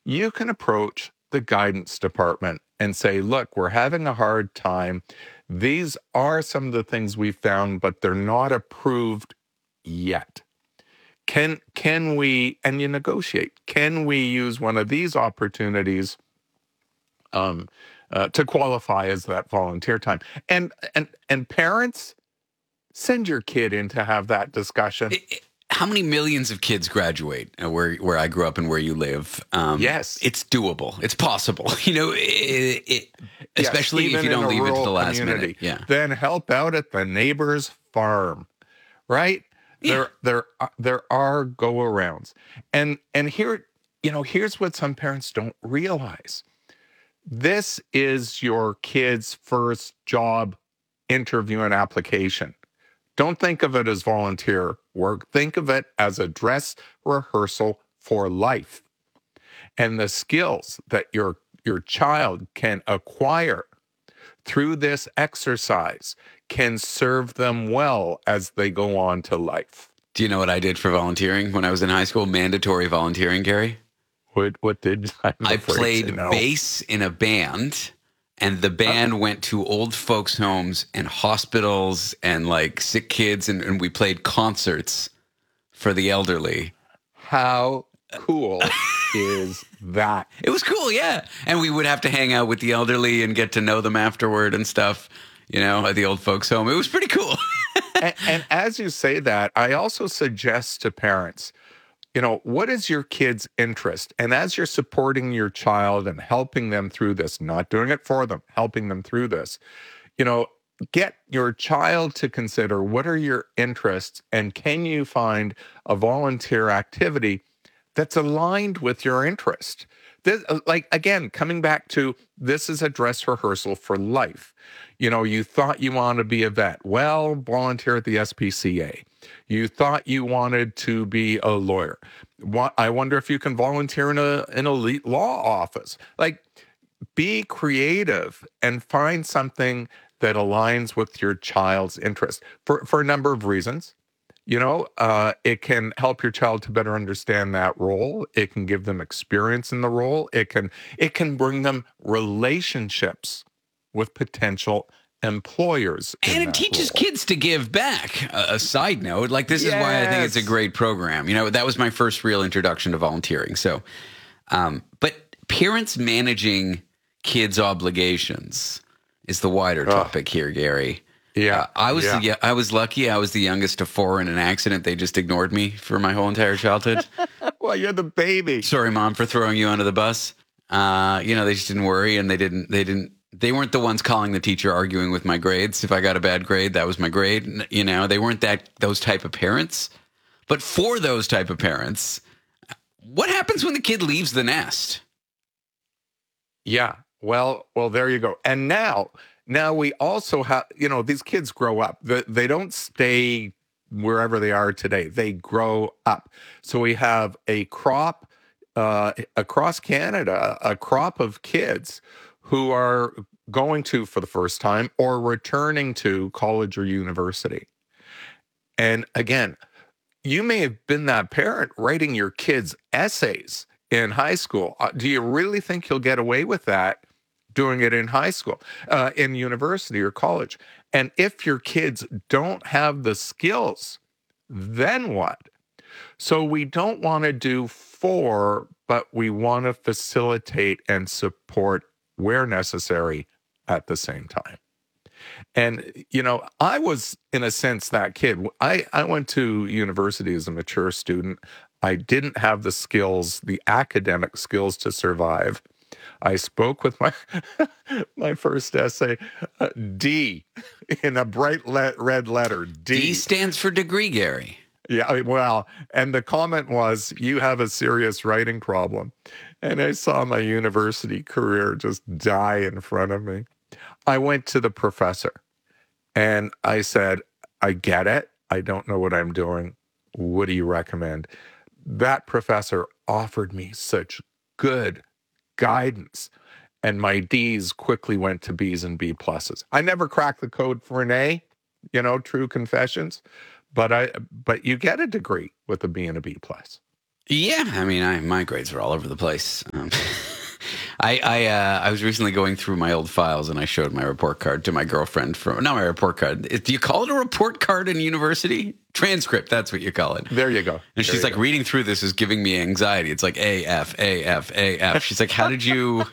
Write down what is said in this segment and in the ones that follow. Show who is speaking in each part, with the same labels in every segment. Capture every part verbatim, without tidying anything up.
Speaker 1: you can approach the guidance department and say, look, we're having a hard time. These are some of the things we found, but they're not approved yet. Can can we, and you negotiate, can we use one of these opportunities um, uh, to qualify as that volunteer time? And and and parents, send your kid in to have that discussion.
Speaker 2: It, it, how many millions of kids graduate uh, where where I grew up and where you live? Um,
Speaker 1: yes,
Speaker 2: it's doable. It's possible. You know, it, it, especially
Speaker 1: yes,
Speaker 2: if you don't leave it to the last
Speaker 1: community.
Speaker 2: minute. Yeah.
Speaker 1: Then help out at the neighbor's farm, right?
Speaker 2: Yeah.
Speaker 1: There there uh, there are go arounds, and and here you know here's what some parents don't realize. This is your kid's first job interview and application. Don't think of it as volunteer work. Think of it as a dress rehearsal for life. And the skills that your, your child can acquire through this exercise can serve them well as they go on to life.
Speaker 2: Do you know what I did for volunteering when I was in high school? Mandatory volunteering, Gary.
Speaker 1: What, what did I'm
Speaker 2: I played bass in a band. And the band went to old folks' homes and hospitals and like sick kids, and, and we played concerts for the elderly.
Speaker 1: How cool is that?
Speaker 2: It was cool, yeah. And we would have to hang out with the elderly and get to know them afterward and stuff, you know, at the old folks' home. It was pretty cool.
Speaker 1: and, and as you say that, I also suggest to parents, you know, what is your kid's interest? And as you're supporting your child and helping them through this, not doing it for them, helping them through this, you know, get your child to consider what are your interests and can you find a volunteer activity that's aligned with your interest? This, like, again, coming back to this is a dress rehearsal for life. You know, you thought you wanted to be a vet. Well, volunteer at the S P C A. You thought you wanted to be a lawyer. I wonder if you can volunteer in a an elite law office. Like, be creative and find something that aligns with your child's interest for, for a number of reasons. You know, uh, it can help your child to better understand that role. It can give them experience in the role. It can it can bring them relationships with potential employers.
Speaker 2: And it teaches
Speaker 1: role.
Speaker 2: kids to give back. A, a side note, like this yes. is why I think it's a great program. You know, that was my first real introduction to volunteering. So, um, but parents managing kids' obligations is the wider topic oh. here, Gary.
Speaker 1: Yeah,
Speaker 2: uh, I was
Speaker 1: yeah.
Speaker 2: the, I was lucky. I was the youngest of four in an accident. They just ignored me for my whole entire childhood.
Speaker 1: Well, you're the baby.
Speaker 2: Sorry, Mom, for throwing you under the bus. Uh, you know, they just didn't worry, and they didn't. They didn't. They weren't the ones calling the teacher, arguing with my grades. If I got a bad grade, that was my grade. You know, they weren't that those type of parents. But for those type of parents, what happens when the kid leaves the nest?
Speaker 1: Yeah. Well, well, there you go. And now. Now we also have, you know, these kids grow up. They, they don't stay wherever they are today. They grow up. So we have a crop uh, across Canada, a crop of kids who are going to, for the first time, or returning to college or university. And again, you may have been that parent writing your kids' essays in high school. Uh, do you really think you'll get away with that? Doing it in high school, uh, in university or college. And if your kids don't have the skills, then what? So we don't want to do for, but we want to facilitate and support where necessary at the same time. And, you know, I was, in a sense, that kid. I, I went to university as a mature student. I didn't have the skills, the academic skills to survive. I spoke with my my first essay, uh, D, in a bright le- red letter. D.
Speaker 2: D stands for degree, Gary.
Speaker 1: Yeah, well, and the comment was, you have a serious writing problem. And I saw my university career just die in front of me. I went to the professor and I said, I get it. I don't know what I'm doing. What do you recommend? That professor offered me such good guidance, and my D's quickly went to B's and B pluses. I never cracked the code for an A, you know, true confessions, but I but you get a degree with a B and a B plus.
Speaker 2: Yeah, I mean, I, my grades were all over the place. Um, I I, uh, I was recently going through my old files, and I showed my report card to my girlfriend from, not my report card. Do you call it a report card in university? Transcript, that's what you call it.
Speaker 1: There you go.
Speaker 2: And
Speaker 1: there
Speaker 2: she's like, go. Reading through this is giving me anxiety. It's like A, F, A, F, A, F. She's like, how did you...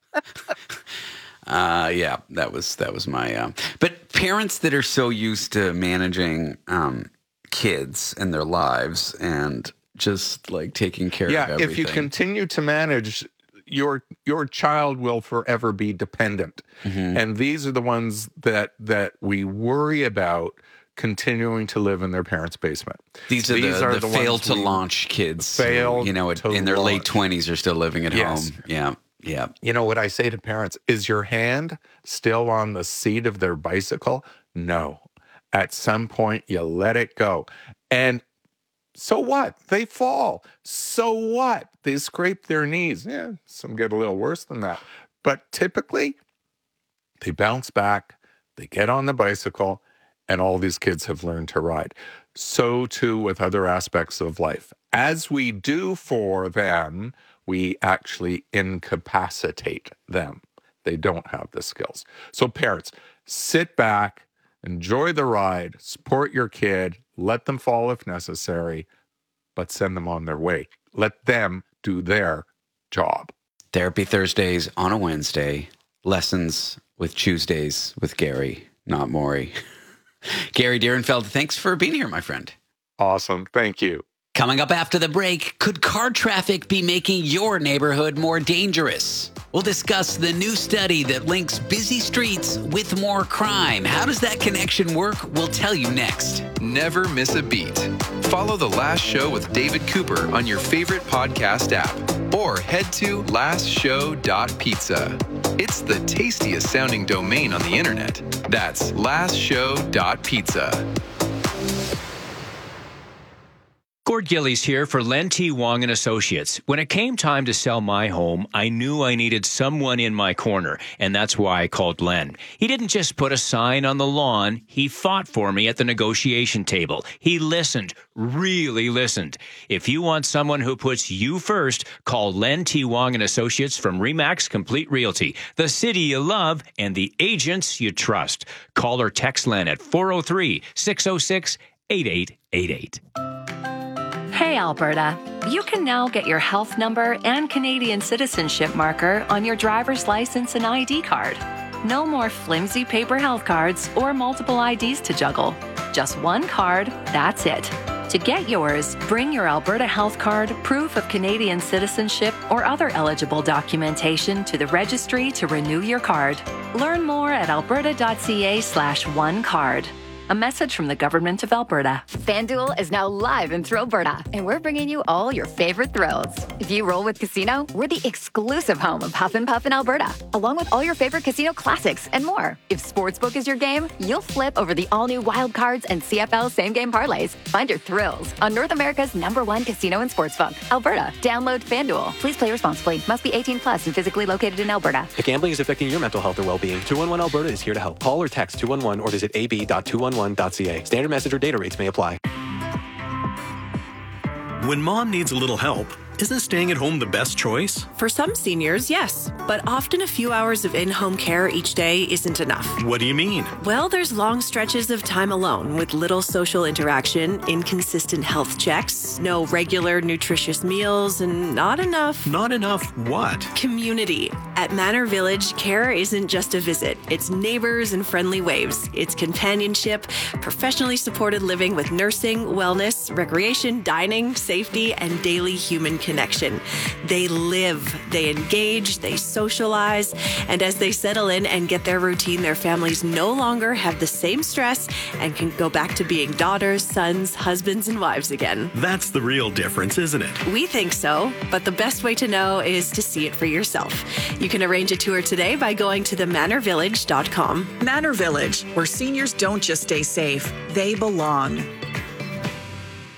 Speaker 2: uh, yeah, that was, that was my... Uh... But parents that are so used to managing um, kids and their lives and just like taking care
Speaker 1: yeah,
Speaker 2: of everything.
Speaker 1: If you continue to manage... your your child will forever be dependent. Mm-hmm. And these are the ones that that we worry about continuing to live in their parents' basement.
Speaker 2: These are these the, are the, the fail to launch kids.
Speaker 1: Fail
Speaker 2: who, you know, in their
Speaker 1: launch.
Speaker 2: late twenties are still living at
Speaker 1: yes.
Speaker 2: home. Yeah. Yeah.
Speaker 1: You know what I say to parents? Is your hand still on the seat of their bicycle? No. At some point you let it go. And so what? They fall. So what? They scrape their knees. Yeah, some get a little worse than that. But typically, they bounce back, they get on the bicycle, and all these kids have learned to ride. So too with other aspects of life. As we do for them, we actually incapacitate them. They don't have the skills. So parents, sit back, enjoy the ride, support your kid, let them fall if necessary, but send them on their way. Let them do their job.
Speaker 2: Therapy Thursdays on a Wednesday. Lessons with Tuesdays with Gary, not Maury. Gary Dierenfeld, thanks for being here, my friend.
Speaker 1: Awesome. Thank you.
Speaker 2: Coming up after the break, could car traffic be making your neighborhood more dangerous? We'll discuss the new study that links busy streets with more crime. How does that connection work? We'll tell you next.
Speaker 3: Never miss a beat. Follow The Last Show with David Cooper on your favorite podcast app or head to last show dot pizza. It's the tastiest sounding domain on the internet. That's last show dot pizza.
Speaker 4: Gord Gillies here for Len T. Wong and Associates. When it came time to sell my home, I knew I needed someone in my corner, and that's why I called Len. He didn't just put a sign on the lawn. He fought for me at the negotiation table. He listened, really listened. If you want someone who puts you first, call Len T. Wong and Associates from Remax Complete Realty, the city you love and the agents you trust. Call or text Len at four oh three, six oh six, eight eight eight eight.
Speaker 5: Hey, Alberta. You can now get your health number and Canadian citizenship marker on your driver's license and I D card. No more flimsy paper health cards or multiple I Ds to juggle. Just one card, that's it. To get yours, bring your Alberta health card, proof of Canadian citizenship, or other eligible documentation to the registry to renew your card. Learn more at alberta.ca slash one card. A message from the Government of Alberta.
Speaker 6: FanDuel is now live in Thrillberta, and we're bringing you all your favorite thrills. If you roll with Casino, we're the exclusive home of Huff and Puff in Alberta, along with all your favorite casino classics and more. If Sportsbook is your game, you'll flip over the all-new Wild Cards and C F L same-game parlays. Find your thrills on North America's number one casino and sportsbook, Alberta. Download FanDuel. Please play responsibly. Must be eighteen plus and physically located in Alberta.
Speaker 7: If gambling is affecting your mental health or well-being, two one one Alberta is here to help. Call or text two one one or visit a b dot two one one dot c a. Standard message or data rates may apply.
Speaker 8: When mom needs a little help, isn't staying at home the best choice?
Speaker 9: For some seniors, yes. But often a few hours of in-home care each day isn't enough.
Speaker 8: What do you mean?
Speaker 9: Well, there's long stretches of time alone with little social interaction, inconsistent health checks, no regular nutritious meals, and not enough...
Speaker 8: Not enough what?
Speaker 9: Community. At Manor Village, care isn't just a visit. It's neighbors and friendly waves. It's companionship, professionally supported living with nursing, wellness, recreation, dining, safety, and daily human connection. They live, they engage, they socialize, and as they settle in and get their routine, their families no longer have the same stress and can go back to being daughters, sons, husbands, and wives again.
Speaker 8: That's the real difference, isn't it?
Speaker 9: We think so, but the best way to know is to see it for yourself. You can arrange a tour today by going to the manor village dot com.
Speaker 10: Manor Village, where seniors don't just stay safe, they belong.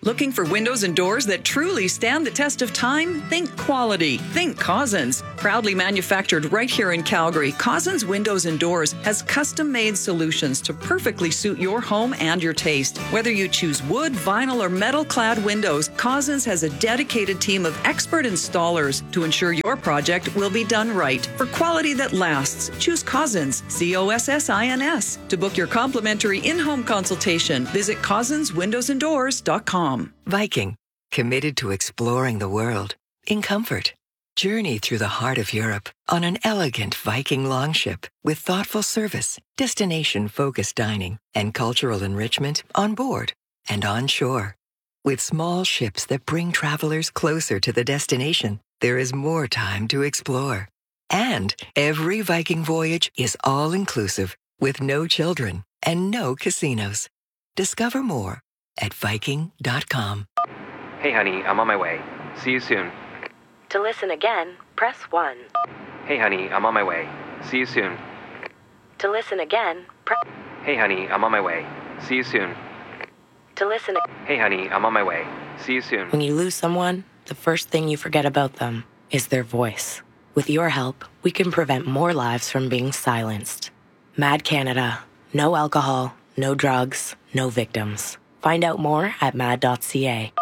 Speaker 10: Looking for windows and doors that truly stand the test of time? Think quality. Think Cousins. Proudly manufactured right here in Calgary, Cousins Windows and Doors has custom-made solutions to perfectly suit your home and your taste. Whether you choose wood, vinyl, or metal-clad windows, Cousins has a dedicated team of expert installers to ensure your project will be done right. For quality that lasts, choose Cousins, C O S S I N S. To book your complimentary in-home consultation, visit cousins windows and doors dot com.
Speaker 11: Viking, committed to exploring the world in comfort. Journey through the heart of Europe on an elegant Viking longship with thoughtful service, destination-focused dining, and cultural enrichment on board and on shore. With small ships that bring travelers closer to the destination, there is more time to explore. And every Viking voyage is all-inclusive with no children and no casinos. Discover more at Viking dot com.
Speaker 12: Hey, honey, I'm on my way. See you soon.
Speaker 13: To listen again, press one.
Speaker 12: Hey, honey, I'm on my way. See you soon.
Speaker 13: To listen again, press...
Speaker 12: Hey, honey, I'm on my way. See you soon.
Speaker 13: To listen...
Speaker 12: Hey, honey, I'm on my way. See you soon.
Speaker 13: When you lose someone, the first thing you forget about them is their voice. With your help, we can prevent more lives from being silenced. Mad Canada. No alcohol, no drugs, no victims. Find out more at mad dot c a.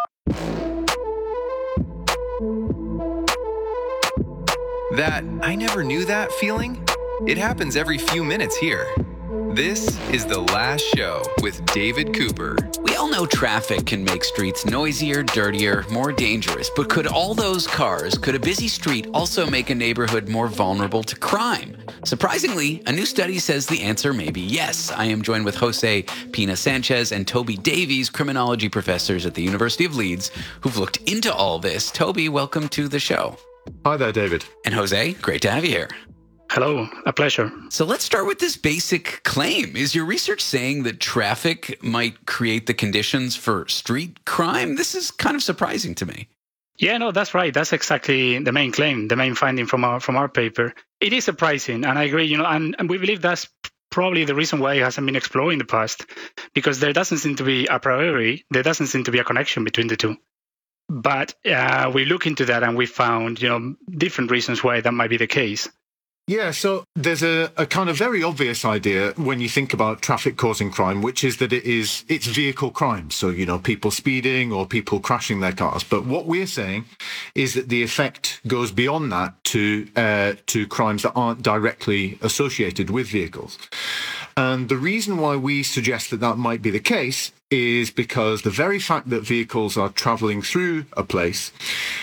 Speaker 3: That I never knew that feeling? It happens every few minutes here. This is The Last Show with David Cooper.
Speaker 2: We all know traffic can make streets noisier, dirtier, more dangerous, but could all those cars, could a busy street also make a neighborhood more vulnerable to crime? Surprisingly, a new study says the answer may be yes. I am joined with Jose Pina Sanchez and Toby Davies, criminology professors at the University of Leeds, who've looked into all this. Toby, welcome to the show.
Speaker 14: Hi there, David.
Speaker 2: And Jose, great to have you here.
Speaker 15: Hello, a pleasure.
Speaker 2: So let's start with this basic claim. Is your research saying that traffic might create the conditions for street crime? This is kind of surprising to me.
Speaker 15: Yeah, no, that's right. That's exactly the main claim, the main finding from our from our paper. It is surprising, and I agree, you know, and, and we believe that's probably the reason why it hasn't been explored in the past, because there doesn't seem to be a priori, there doesn't seem to be a connection between the two. But uh, we look into that and we found, you know, different reasons why that might be the case.
Speaker 14: Yeah, so there's a, a kind of very obvious idea when you think about traffic causing crime, which is that it is it's vehicle crime. So, you know, people speeding or people crashing their cars. But what we're saying is that the effect goes beyond that to uh, to crimes that aren't directly associated with vehicles. And the reason why we suggest that that might be the case is because the very fact that vehicles are traveling through a place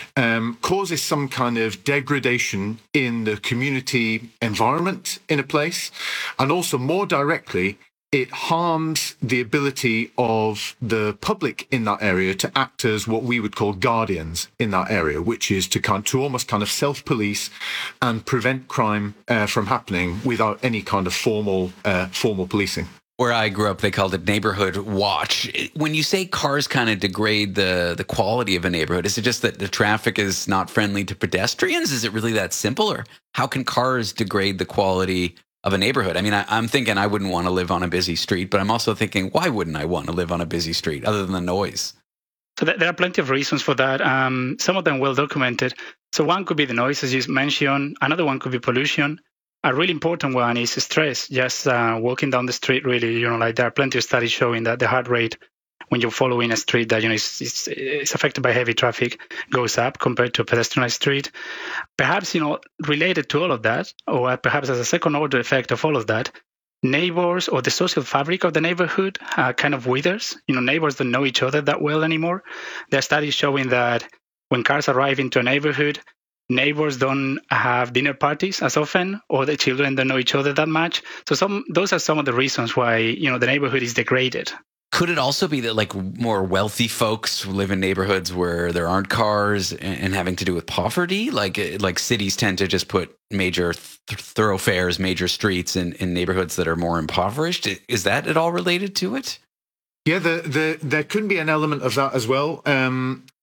Speaker 14: um, causes some kind of degradation in the community environment in a place. And also more directly, it harms the ability of the public in that area to act as what we would call guardians in that area, which is to kind to almost kind of self-police and prevent crime uh, from happening without any kind of formal uh, formal policing.
Speaker 2: Where I grew up, they called it neighborhood watch. When you say cars kind of degrade the, the quality of a neighborhood, is it just that the traffic is not friendly to pedestrians? Is it really that simple? Or how can cars degrade the quality of a neighborhood? I mean, I, I'm thinking I wouldn't want to live on a busy street, but I'm also thinking, why wouldn't I want to live on a busy street other than the noise?
Speaker 15: So there are plenty of reasons for that. Um, some of them well documented. So one could be the noise, as you mentioned. Another one could be pollution. A really important one is stress. Just uh, walking down the street, really, you know, like there are plenty of studies showing that the heart rate when you're following a street that, you know, is, is, is affected by heavy traffic goes up compared to a pedestrian street. Perhaps, you know, related to all of that, or perhaps as a second order effect of all of that, neighbors or the social fabric of the neighborhood uh, kind of withers. You know, neighbors don't know each other that well anymore. There are studies showing that when cars arrive into a neighborhood, neighbors don't have dinner parties as often, or the children don't know each other that much. So some those are some of the reasons why, you know, the neighborhood is degraded.
Speaker 2: Could it also be that like more wealthy folks live in neighborhoods where there aren't cars and, and having to do with poverty? Like like cities tend to just put major th- thoroughfares, major streets in, in neighborhoods that are more impoverished. Is that at all related to it?
Speaker 14: Yeah, the, the, there could be an element of that as well. Um,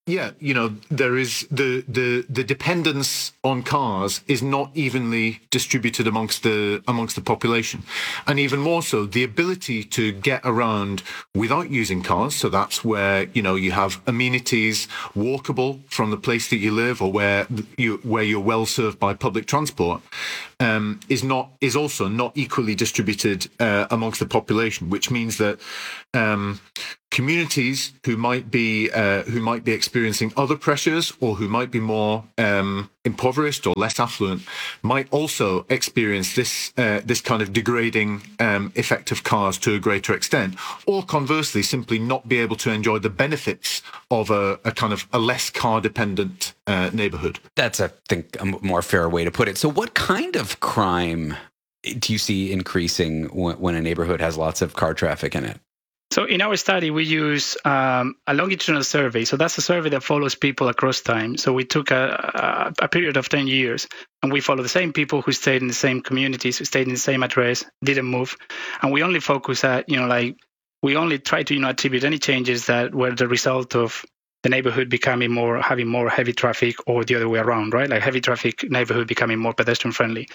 Speaker 14: Yeah, you know, there is the, the the dependence on cars is not evenly distributed amongst the amongst the population, and even more so, the ability to get around without using cars. So that's where you know you have amenities walkable from the place that you live, or where you where you're well served by public transport. Um, is not is also not equally distributed uh, amongst the population, which means that um, communities who might be uh, who might be experiencing other pressures, or who might be more um, impoverished or less affluent, might also experience this uh, this kind of degrading um, effect of cars to a greater extent, or conversely, simply not be able to enjoy the benefits of a, a kind of a less car dependent uh, neighborhood.
Speaker 2: That's, I think, a more fair way to put it. So what kind of crime do you see increasing when, when a neighborhood has lots of car traffic in it?
Speaker 15: So in our study, we use um, a longitudinal survey. So that's a survey that follows people across time. So we took a, a, a period of ten years, and we follow the same people who stayed in the same communities, who stayed in the same address, didn't move. And we only focus at, you know, like, we only try to, you know, attribute any changes that were the result of the neighborhood becoming more, having more heavy traffic, or the other way around, right? Like heavy traffic neighborhood becoming more pedestrian friendly.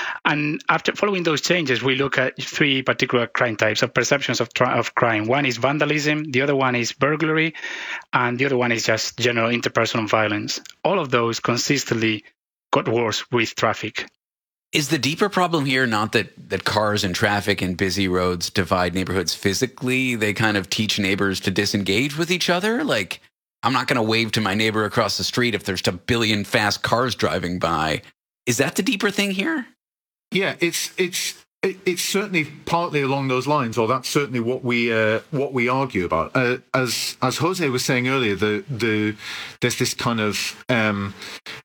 Speaker 15: And after following those changes, we look at three particular crime types of perceptions of, tra- of crime. One is vandalism, the other one is burglary, and the other one is just general interpersonal violence. All of those consistently got worse with traffic.
Speaker 2: Is the deeper problem here not that, that cars and traffic and busy roads divide neighborhoods physically? They kind of teach neighbors to disengage with each other? Like, I'm not going to wave to my neighbor across the street if there's a billion fast cars driving by. Is that the deeper thing here?
Speaker 14: Yeah, it's it's it's certainly partly along those lines, or that's certainly what we uh, what we argue about. Uh, as as Jose was saying earlier, the the there's this kind of um,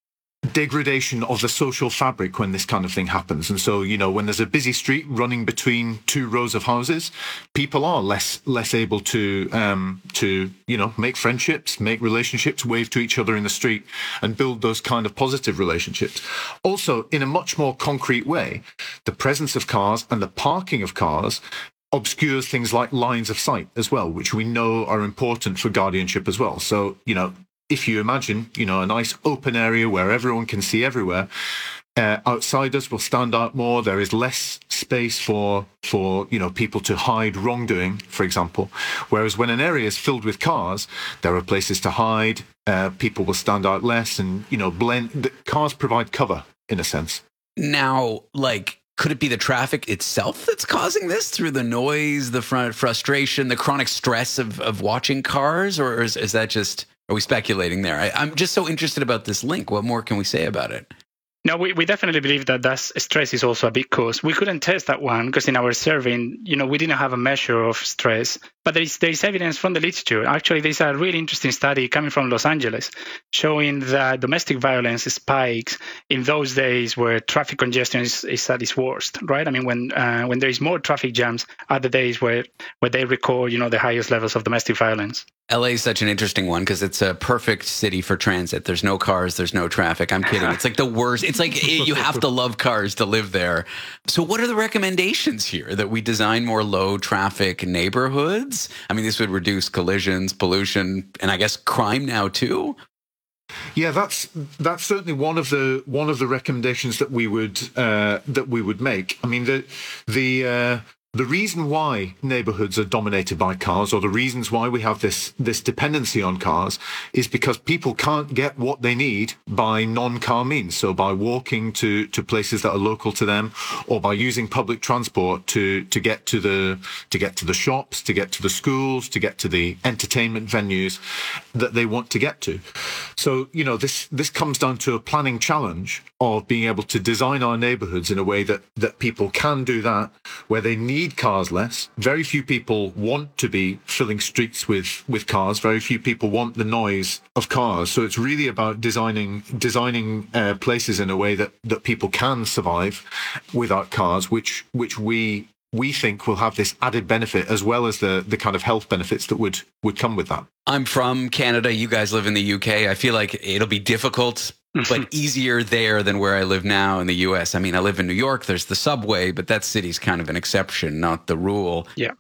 Speaker 14: degradation of the social fabric when this kind of thing happens. And so, you know, when there's a busy street running between two rows of houses, people are less less able to um to you know make friendships, make relationships, wave to each other in the street, and build those kind of positive relationships. Also, in a much more concrete way, the presence of cars and the parking of cars obscures things like lines of sight as well, which we know are important for guardianship as well. So, you know, if you imagine, you know, a nice open area where everyone can see everywhere, uh, outsiders will stand out more. There is less space for, for, you know, people to hide wrongdoing, for example. Whereas when an area is filled with cars, there are places to hide. Uh, people will stand out less, and, you know, blend. The cars provide cover in a sense.
Speaker 2: Now, like, could it be the traffic itself that's causing this through the noise, the front frustration, the chronic stress of, of watching cars? Or is, is that just... Are we speculating there? I, I'm just so interested about this link. What more can we say about it?
Speaker 15: No, we, we definitely believe that that stress is also a big cause. We couldn't test that one because in our survey, you know, we didn't have a measure of stress. But there is there is evidence from the literature. Actually, there's a really interesting study coming from Los Angeles showing that domestic violence spikes in those days where traffic congestion is, is at its worst, right? I mean, when uh, when there is more traffic jams are the days where, where they record, you know, the highest levels of domestic violence.
Speaker 2: L A is such an interesting one because it's a perfect city for transit. There's no cars, there's no traffic. I'm kidding. It's like the worst. It's like you have to love cars to live there. So what are the recommendations here? That we design more low traffic neighborhoods? I mean, this would reduce collisions, pollution, and I guess crime now too.
Speaker 14: Yeah, that's that's certainly one of the one of the recommendations that we would uh, that we would make. I mean, the the uh, the reason why neighborhoods are dominated by cars, or the reasons why we have this this dependency on cars, is because people can't get what they need by non-car means. So by walking to, to places that are local to them, or by using public transport to, to get to the to get to the shops, to get to the schools, to get to the entertainment venues that they want to get to. So, you know, this this comes down to a planning challenge of being able to design our neighborhoods in a way that, that people can do that, where they need cars less. Very few people want to be filling streets with, with cars. Very few people want the noise of cars. So it's really about designing designing uh, places in a way that, that people can survive without cars, which which we we think will have this added benefit, as well as the the kind of health benefits that would would come with that.
Speaker 2: I'm from Canada. You guys live in the U K. I feel like it'll be difficult, but easier there than where I live now in the U S. I mean, I live in New York. There's the subway, but that city's kind of an exception, not the rule.
Speaker 15: Yeah.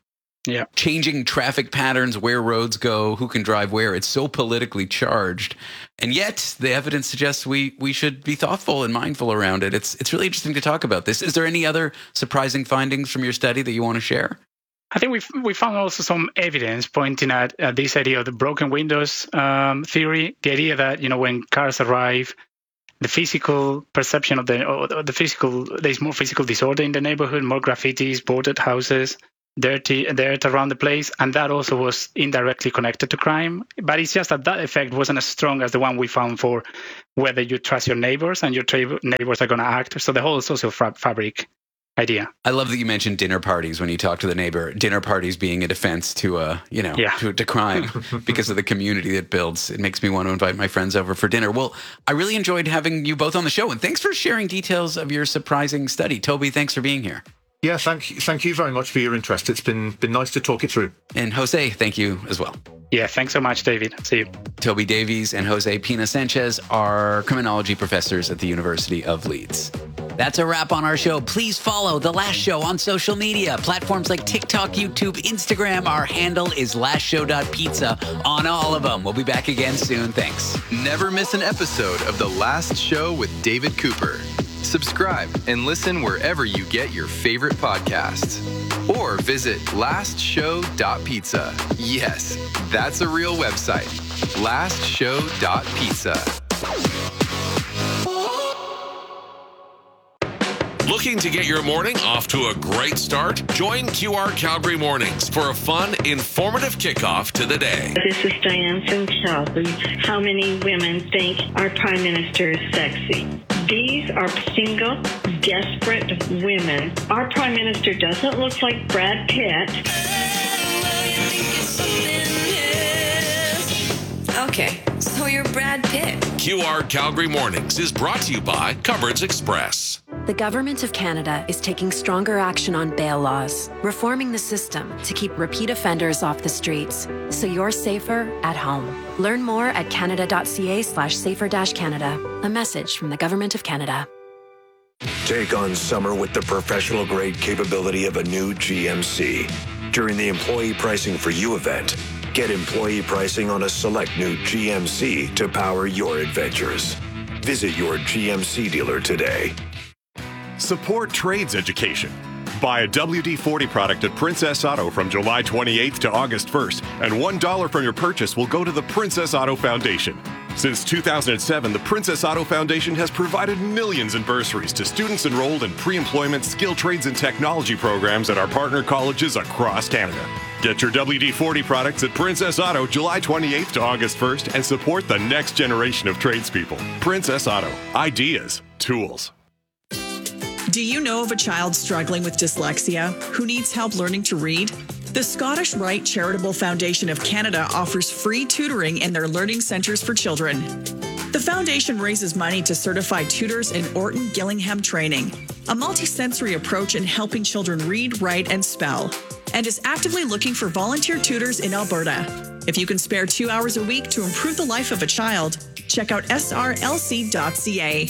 Speaker 15: Yeah.
Speaker 2: changing traffic patterns, where roads go, who can drive where. It's so politically charged. And yet the evidence suggests we we should be thoughtful and mindful around it. It's it's really interesting to talk about this. Is there any other surprising findings from your study that you want to share?
Speaker 15: I think we we found also some evidence pointing at, at this idea of the broken windows um, theory, the idea that, you know, when cars arrive, the physical perception of the, or the physical, there's more physical disorder in the neighborhood, more graffitis, boarded houses, dirty dirt around the place, and that also was indirectly connected to crime. But it's just that that effect wasn't as strong as the one we found for whether you trust your neighbors and your tra- neighbors are going to act. So the whole social fa- fabric idea.
Speaker 2: I love that you mentioned dinner parties when you talk to the neighbor. Dinner parties being a defense to uh, you know,
Speaker 15: yeah.
Speaker 2: to, to crime because of the community that builds. It makes me want to invite my friends over for dinner. Well, I really enjoyed having you both on the show, and thanks for sharing details of your surprising study. Toby, thanks for being here.
Speaker 14: Yeah, thank you, thank you very much for your interest. It's been been nice to talk it through.
Speaker 2: And Jose, thank you as well.
Speaker 15: Yeah, thanks so much, David. See you.
Speaker 2: Toby Davies and Jose Pina Sanchez are criminology professors at the University of Leeds. That's a wrap on our show. Please follow The Last Show on social media. Platforms like TikTok, YouTube, Instagram. Our handle is last show dot pizza on all of them. We'll be back again soon. Thanks.
Speaker 3: Never miss an episode of The Last Show with David Cooper. Subscribe and listen wherever you get your favorite podcasts. Or visit last show dot pizza. Yes, that's a real website. last show dot pizza.
Speaker 16: Looking to get your morning off to a great start? Join Q R Calgary Mornings for a fun, informative kickoff to the day.
Speaker 17: This is Diane from Calgary. How many women think our Prime Minister is sexy? These are single, desperate women. Our Prime Minister doesn't look like Brad Pitt.
Speaker 18: Okay, so you're Brad Pitt.
Speaker 16: Q R Calgary Mornings is brought to you by Cupboards Express.
Speaker 19: The Government of Canada is taking stronger action on bail laws, reforming the system to keep repeat offenders off the streets, so you're safer at home. Learn more at canada.ca slash safer dash Canada. A message from the Government of Canada.
Speaker 20: Take on summer with the professional-grade capability of a new G M C. During the Employee Pricing for You event, get employee pricing on a select new G M C to power your adventures. Visit your G M C dealer today.
Speaker 21: Support trades education. Buy a W D forty product at Princess Auto from July twenty-eighth to August first, and one dollar from your purchase will go to the Princess Auto Foundation. Since two thousand seven, the Princess Auto Foundation has provided millions in bursaries to students enrolled in pre-employment skill trades and technology programs at our partner colleges across Canada. Get your W D forty products at Princess Auto July twenty-eighth to August first and support the next generation of tradespeople. Princess Auto. Ideas. Tools.
Speaker 10: Do you know of a child struggling with dyslexia who needs help learning to read? The Scottish Rite Charitable Foundation of Canada offers free tutoring in their learning centres for children. The foundation raises money to certify tutors in Orton Gillingham training, a multisensory approach in helping children read, write, and spell, and is actively looking for volunteer tutors in Alberta. If you can spare two hours a week to improve the life of a child, check out S R L C dot C A.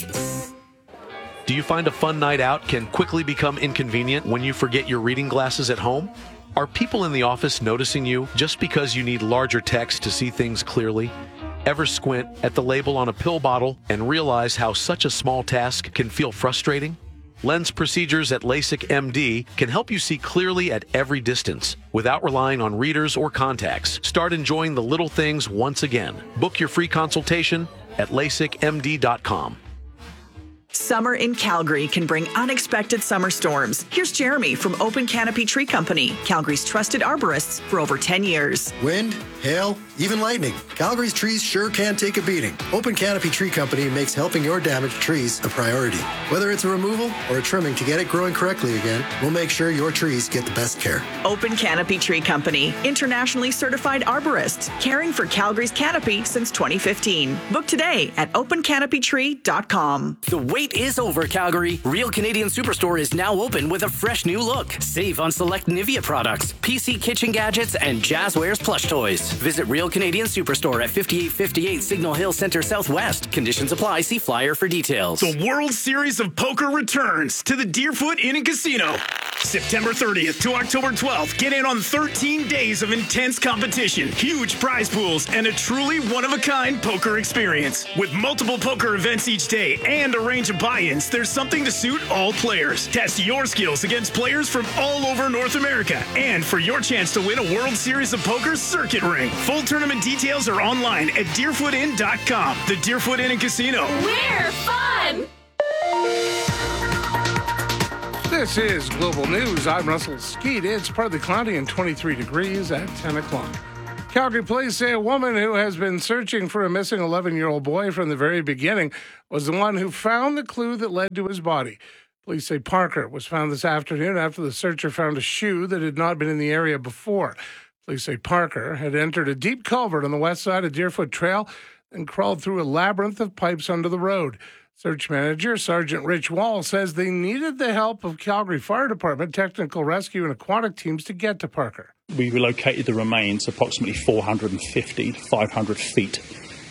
Speaker 22: Do you find a fun night out can quickly become inconvenient when you forget your reading glasses at home? Are people in the office noticing you just because you need larger text to see things clearly? Ever squint at the label on a pill bottle and realize how such a small task can feel frustrating? Lens procedures at LASIK M D can help you see clearly at every distance without relying on readers or contacts. Start enjoying the little things once again. Book your free consultation at lasik m d dot com.
Speaker 10: Summer in Calgary can bring unexpected summer storms. Here's Jeremy from Open Canopy Tree Company, Calgary's trusted arborists for over ten years.
Speaker 23: Wind, hail, even lightning. Calgary's trees sure can take a beating. Open Canopy Tree Company makes helping your damaged trees a priority. Whether it's a removal or a trimming to get it growing correctly again, we'll make sure your trees get the best care.
Speaker 10: Open Canopy Tree Company, internationally certified arborists, caring for Calgary's canopy since twenty fifteen. Book today at open canopy tree dot com.
Speaker 24: The wait is over, Calgary. Real Canadian Superstore is now open with a fresh new look. Save on select Nivea products, P C kitchen gadgets, and Jazzwares plush toys. Visit Real Canadian Superstore at fifty-eight fifty-eight Signal Hill Center Southwest. Conditions apply. See flyer for details.
Speaker 25: The World Series of Poker returns to the Deerfoot Inn and Casino.
Speaker 8: September thirtieth to October twelfth, get in on thirteen days of intense competition, huge prize pools, and a truly one-of-a-kind poker experience. With multiple poker events each day and a range of buy-ins, there's something to suit all players. Test your skills against players from all over North America, and for your chance to win a World Series of Poker circuit ring. Full tournament details are online at deerfoot inn dot com. The Deerfoot Inn and Casino.
Speaker 1: We're fun!
Speaker 4: This is Global News. I'm Russell Skeet. It's partly cloudy and twenty-three degrees at ten o'clock. Calgary police say a woman who has been searching for a missing eleven-year-old boy from the very beginning was the one who found the clue that led to his body. Police say Parker was found this afternoon after the searcher found a shoe that had not been in the area before. Police say Parker had entered a deep culvert on the west side of Deerfoot Trail and crawled through a labyrinth of pipes under the road. Search manager Sergeant Rich Wall says they needed the help of Calgary Fire Department, technical rescue, and aquatic teams to get to Parker.
Speaker 5: We relocated the remains approximately four hundred fifty, five hundred feet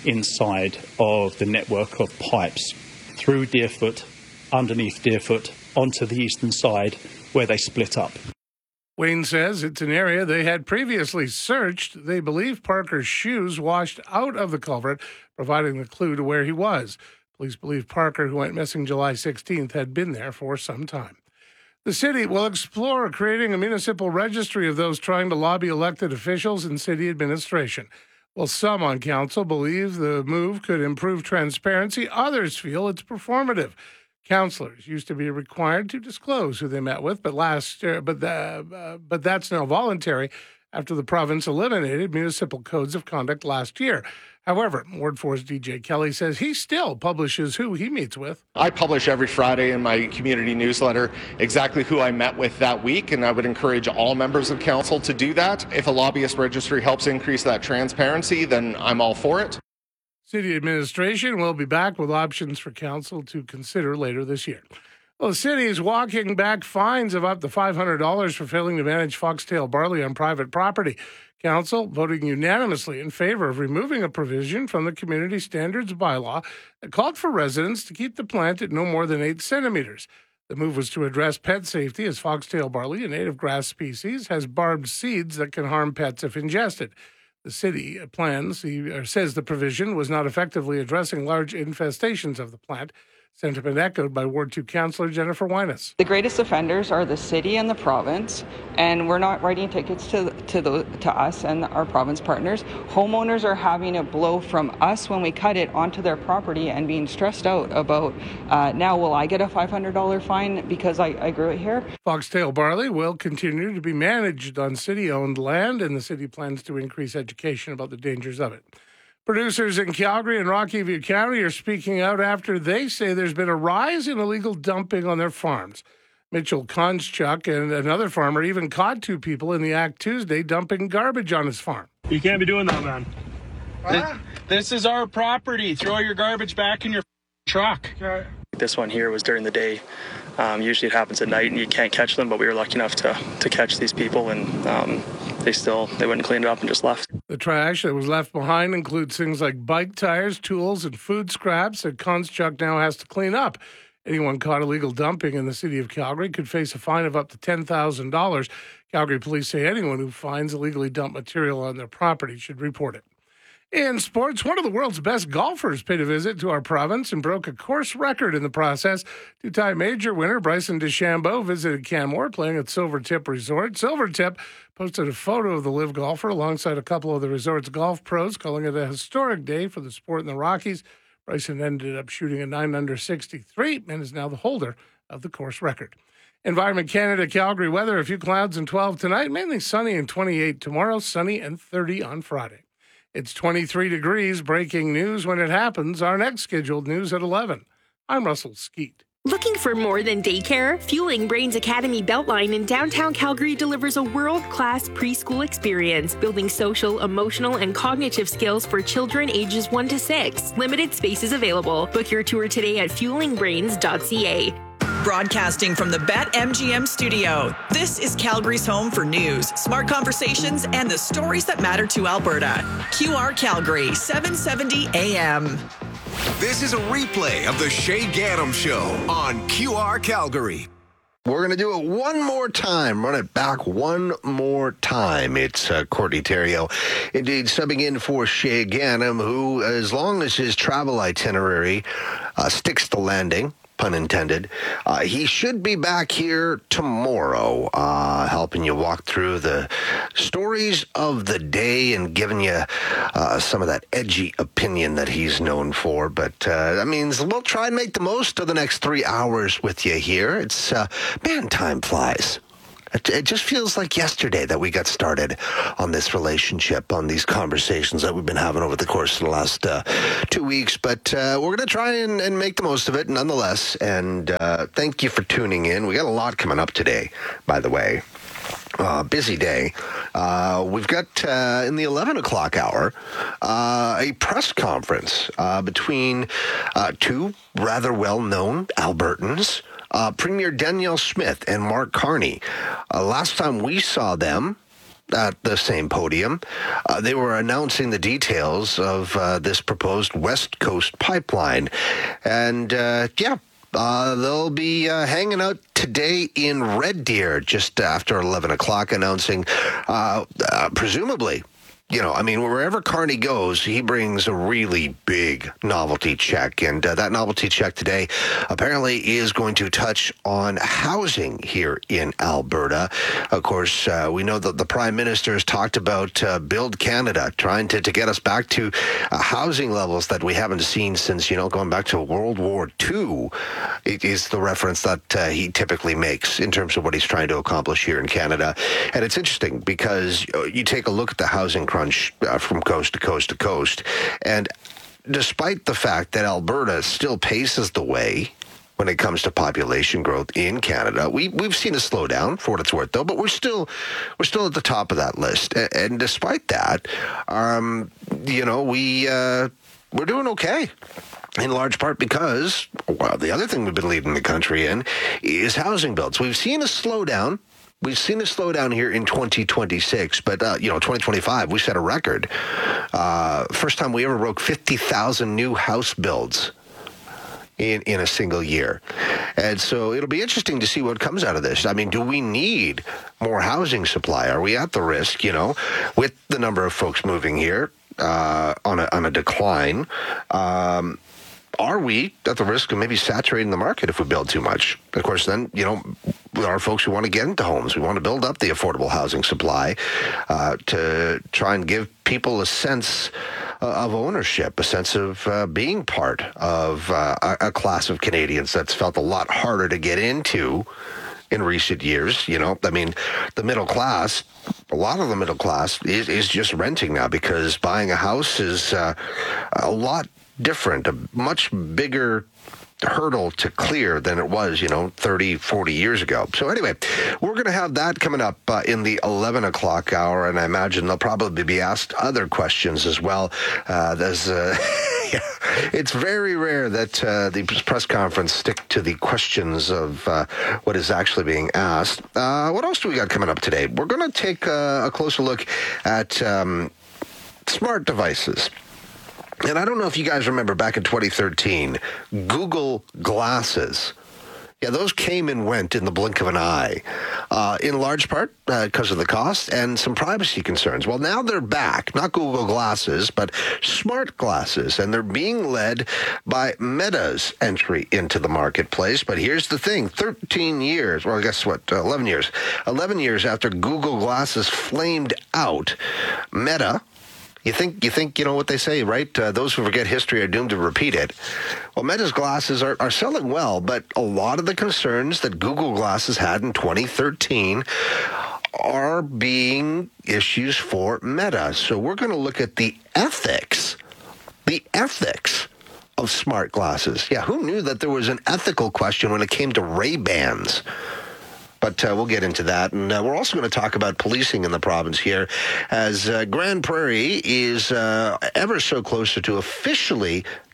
Speaker 5: inside of the network of pipes through Deerfoot, underneath Deerfoot, onto the eastern side where they split up.
Speaker 4: Wayne says it's an area they had previously searched. They believe Parker's shoes washed out of the culvert, providing the clue to where he was. Police believe Parker, who went missing July sixteenth, had been there for some time. The city will explore creating a municipal registry of those trying to lobby elected officials and city administration. While some on council believe the move could improve transparency, others feel it's performative. Councillors used to be required to disclose who they met with, but last year, but the, uh, but that's now voluntary after the province eliminated municipal codes of conduct last year. However, Ward four's D J Kelly says he still publishes who he meets with.
Speaker 6: I publish every Friday in my community newsletter exactly who I met with that week, and I would encourage all members of council to do that. If a lobbyist registry helps increase that transparency, then I'm all for it.
Speaker 4: City administration will be back with options for council to consider later this year. Well, the city is walking back fines of up to five hundred dollars for failing to manage foxtail barley on private property. Council voting unanimously in favor of removing a provision from the community standards bylaw that called for residents to keep the plant at no more than eight centimeters. The move was to address pet safety, as foxtail barley, a native grass species, has barbed seeds that can harm pets if ingested. The city plans, or says the provision was not effectively addressing large infestations of the plant. Sentiment echoed by Ward two Councillor Jennifer Winus.
Speaker 25: The greatest offenders are the city and the province, and we're not writing tickets to to the to us and our province partners. Homeowners are having it blow from us when we cut it onto their property and being stressed out about, uh, now will I get a five hundred dollars fine because I, I grew it here?
Speaker 4: Foxtail barley will continue to be managed on city-owned land, and the city plans to increase education about the dangers of it. Producers in Calgary and Rocky View County are speaking out after they say there's been a rise in illegal dumping on their farms. Mitchell Konschuk and another farmer even caught two people in the act Tuesday dumping garbage on his farm.
Speaker 26: You can't be doing that, man. This, this is our property. Throw your garbage back in your truck. Okay.
Speaker 27: This one here was during the day. Um, usually it happens at night and you can't catch them, but we were lucky enough to, to catch these people, and um, they still, they wouldn't clean it up and just left.
Speaker 4: The trash that was left behind includes things like bike tires, tools, and food scraps that Konschuk now has to clean up. Anyone caught illegal dumping in the city of Calgary could face a fine of up to ten thousand dollars. Calgary police say anyone who finds illegally dumped material on their property should report it. In sports, one of the world's best golfers paid a visit to our province and broke a course record in the process. Two-time major winner Bryson DeChambeau visited Canmore, playing at Silvertip Resort. Silvertip posted a photo of the live golfer alongside a couple of the resort's golf pros, calling it a historic day for the sport in the Rockies. Bryson ended up shooting a nine under sixty-three and is now the holder of the course record. Environment Canada Calgary weather, a few clouds and twelve tonight, mainly sunny and twenty-eight tomorrow, sunny and thirty on Friday. It's twenty-three degrees. Breaking news when it happens. Our next scheduled news at eleven. I'm Russell Skeet.
Speaker 1: Looking for more than daycare? Fueling Brains Academy Beltline in downtown Calgary delivers a world-class preschool experience, building social, emotional, and cognitive skills for children ages one to six. Limited spaces available. Book your tour today at fueling brains dot c a.
Speaker 10: Broadcasting from the BetMGM studio, this is Calgary's home for news, smart conversations, and the stories that matter to Alberta. Q R Calgary, seven seventy A M.
Speaker 28: This is a replay of the Shay Gaddam Show on Q R Calgary.
Speaker 7: We're going to do it one more time. Run it back one more time. It's uh, Courtney Theriault, indeed, subbing in for Shay Ganem, who, as long as his travel itinerary uh, sticks to landing, pun intended, uh, he should be back here tomorrow, uh, helping you walk through the stories of the day and giving you uh, some of that edgy opinion that he's known for. But uh, that means we'll try and make the most of the next three hours with you here. It's, uh, man, time flies. It just feels like yesterday that we got started on this relationship, on these conversations that we've been having over the course of the last uh, two weeks. But uh, we're going to try and, and make the most of it nonetheless. And uh, thank you for tuning in. We got a lot coming up today, by the way. Uh, busy day. Uh, we've got, uh, in the eleven o'clock hour, uh, a press conference uh, between uh, two rather well-known Albertans, Uh, Premier Danielle Smith and Mark Carney. Uh, last time we saw them at the same podium, uh, they were announcing the details of uh, this proposed West Coast pipeline. And, uh, yeah, uh, they'll be uh, hanging out today in Red Deer just after eleven o'clock, announcing, uh, uh, presumably, you know, I mean, wherever Carney goes, he brings a really big novelty check. And uh, that novelty check today apparently is going to touch on housing here in Alberta. Of course, uh, we know that the Prime Minister has talked about uh, Build Canada, trying to, to get us back to uh, housing levels that we haven't seen since, you know, going back to World War Two. It is the reference that uh, he typically makes in terms of what he's trying to accomplish here in Canada. And it's interesting because you take a look at the housing crunch uh, from coast to coast to coast. And despite the fact that Alberta still paces the way when it comes to population growth in Canada, we we've seen a slowdown for what it's worth, though. But we're still we're still at the top of that list. And, and despite that, um, you know, we uh, we're doing okay. In large part because, well, the other thing we've been leading the country in is housing builds. We've seen a slowdown. We've seen a slowdown here in twenty twenty-six, but, uh, you know, twenty twenty-five, we set a record. Uh, first time we ever broke fifty thousand new house builds in, in a single year. And so it'll be interesting to see what comes out of this. I mean, do we need more housing supply? Are we at the risk, you know, with the number of folks moving here uh, on a on a decline? Um Are we at the risk of maybe saturating the market if we build too much? Of course, then, you know, there are folks who want to get into homes. We want to build up the affordable housing supply uh, to try and give people a sense uh, of ownership, a sense of uh, being part of uh, a, a class of Canadians that's felt a lot harder to get into in recent years. You know, I mean, the middle class, a lot of the middle class is, is just renting now because buying a house is uh, a lot different, a much bigger hurdle to clear than it was, you know, thirty, forty years ago. So anyway, we're going to have that coming up uh, in the eleven o'clock hour, and I imagine they'll probably be asked other questions as well. Uh, there's, uh, it's very rare that uh, the press conference stick to the questions of uh, what is actually being asked. Uh, what else do we got coming up today? We're going to take a, a closer look at um, smart devices. And I don't know if you guys remember back in twenty thirteen, Google Glasses. Yeah, those came and went in the blink of an eye, uh, in large part uh, because of the cost and some privacy concerns. Well, now they're back, not Google Glasses, but smart glasses, and they're being led by Meta's entry into the marketplace. But here's the thing, thirteen years, well, I guess what, uh, eleven years, eleven years after Google Glasses flamed out, Meta, You think, you think, you know what they say, right? Uh, those who forget history are doomed to repeat it. Well, Meta's glasses are, are selling well, but a lot of the concerns that Google Glasses had in twenty thirteen are being issues for Meta. So we're going to look at the ethics, the ethics of smart glasses. Yeah, who knew that there was an ethical question when it came to Ray-Bans? But uh, we'll get into that. And uh, we're also going to talk about policing in the province here, as uh, Grand Prairie is uh, ever so closer to officially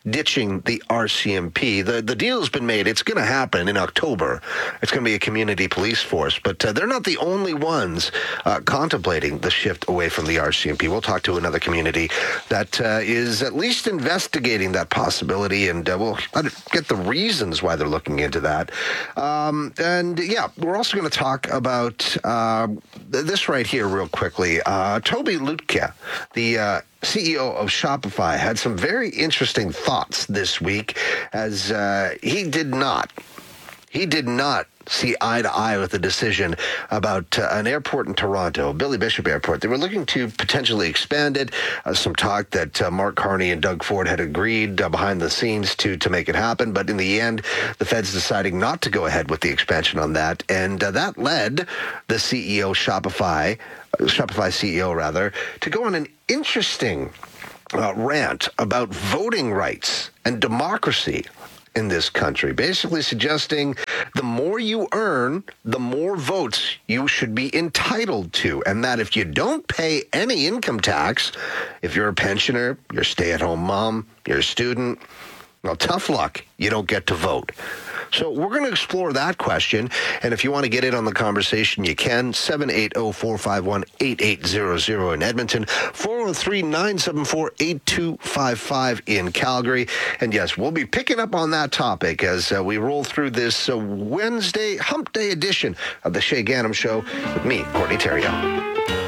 Speaker 7: ditching the R C M P. The the deal's been made. It's going to happen in October. It's going to be a community police force, but uh, they're not the only ones uh, contemplating the shift away from the R C M P. We'll talk to another community that uh, is at least investigating that possibility, and uh, we'll get the reasons why they're looking into that. Um, and yeah, we're also going to talk about uh, this right here real quickly. Uh, Toby Lutke, the uh, C E O of Shopify, had some very interesting thoughts this week, as uh, he did not, he did not see eye to eye with the decision about uh, an airport in Toronto, Billy Bishop Airport. They were looking to potentially expand it. Uh, some talk that uh, Mark Carney and Doug Ford had agreed uh, behind the scenes to to make it happen, but in the end, the Fed's deciding not to go ahead with the expansion on that, and uh, that led the C E O Shopify, uh, Shopify C E O rather, to go on an interesting uh, rant about voting rights and democracy in this country, basically suggesting the more you earn, the more votes you should be entitled to, and that if you don't pay any income tax, if you're a pensioner, you're a stay-at-home mom, you're a student, well, tough luck, you don't get to vote. So we're going to explore that question, and if you want to get in on the conversation, you can. seven eight zero, four five one, eight eight zero zero in Edmonton, four oh three, nine seven four, eight two five five in Calgary. And yes, we'll be picking up on that topic as uh, we roll through this uh, Wednesday, hump day edition of the Shay Ganem Show with me, Courtney Theriault.